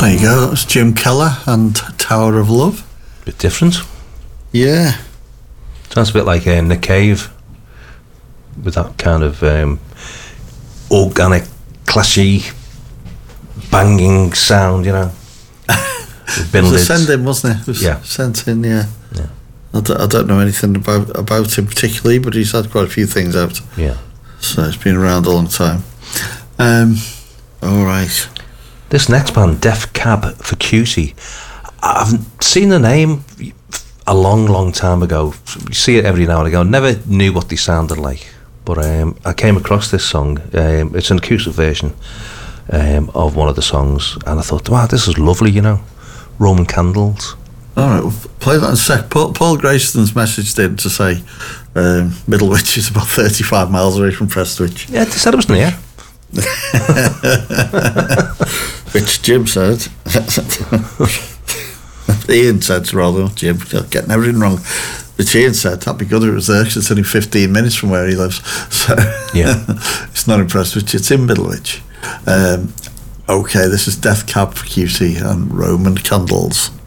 There you go. That's Jim Keller and Tower of Love. Bit different. Yeah. Sounds a bit like Nick Cave, with that kind of organic, clashy, banging sound, you know. It was a send-in, wasn't it? It was sent in, yeah. I don't know anything about him particularly, but he's had quite a few things out. Yeah. So it's been around a long time. All right. This next band, Death Cab for Cutie, I've seen the name a long time ago. You see it every now and again. Never knew what they sounded like, but I came across this song. It's an acoustic version of one of the songs, and I thought, wow, this is lovely, you know. Roman Candles. All right, we'll play that in a sec. Paul Grayston's messaged in to say Middlewich is about 35 miles away from Prestwich. Yeah, they said it was near. Which Jim said. Ian said, rather, Jim, getting everything wrong. But Ian said, that'd be good if it was there, because it's only 15 minutes from where he lives. So yeah. It's not in Prestwich, it's in Middlewich. Okay, this is Death Cab for Cutie and Roman Candles.